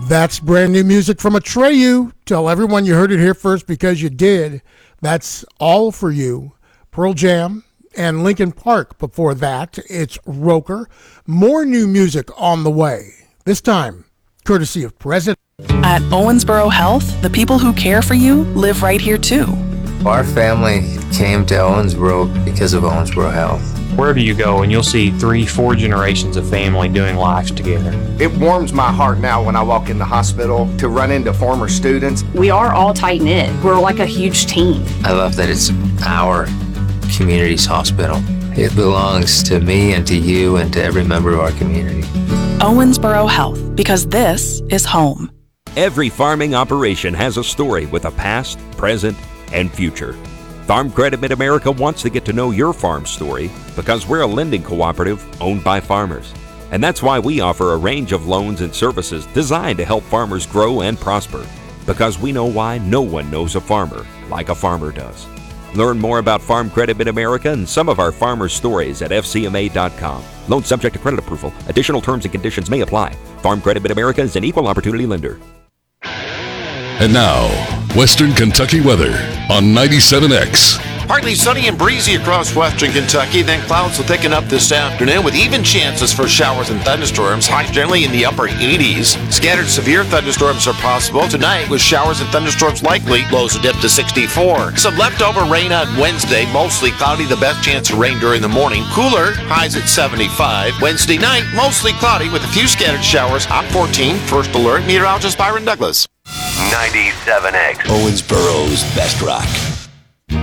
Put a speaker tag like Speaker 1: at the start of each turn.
Speaker 1: That's brand new music from Atreyu. Tell everyone you heard it here first because you did. That's All For You. Pearl Jam and Linkin Park before that. It's Roker. More new music on the way. This time, courtesy of President.
Speaker 2: At Owensboro Health, the people who care for you live right here too.
Speaker 3: Our family came to Owensboro because of Owensboro Health.
Speaker 4: Wherever you go, and you'll see 3-4 generations of family doing life together.
Speaker 5: It warms my heart now when I walk in the hospital to run into former students.
Speaker 6: We are all tight-knit. We're like a huge team.
Speaker 3: I love that it's our community's hospital. It belongs to me and to you and to every member of our community.
Speaker 2: Owensboro Health, because this is home.
Speaker 7: Every farming operation has a story with a past, present, and future. Farm Credit Mid-America wants to get to know your farm story because we're a lending cooperative owned by farmers. And that's why we offer a range of loans and services designed to help farmers grow and prosper. Because we know why no one knows a farmer like a farmer does. Learn more about Farm Credit Mid-America and some of our farmers' stories at FCMA.com. Loan subject to credit approval. Additional terms and conditions may apply. Farm Credit Mid-America is an equal opportunity lender.
Speaker 8: And now, Western Kentucky weather on 97X.
Speaker 9: Partly sunny and breezy across western Kentucky, then clouds will thicken up this afternoon with even chances for showers and thunderstorms, highs generally in the upper 80s. Scattered severe thunderstorms are possible tonight with showers and thunderstorms likely, lows will dip to 64. Some leftover rain on Wednesday, mostly cloudy, the best chance of rain during the morning. Cooler, highs at 75. Wednesday night, mostly cloudy with a few scattered showers on 14. First alert, meteorologist Byron Douglas.
Speaker 10: 97X. Owensboro's best rock.